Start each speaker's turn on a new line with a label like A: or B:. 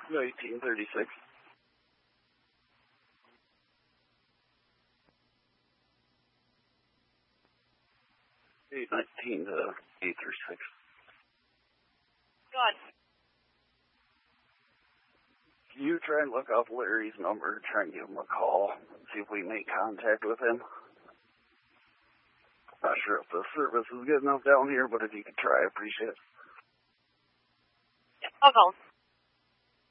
A: 1936. 819 to 836.
B: Go on.
A: Can you try and look up Larry's number, try and give him a call, see if we make contact with him? Not sure if the service is good enough down here, but if you could try, I appreciate it.
B: Yeah, I'll call him.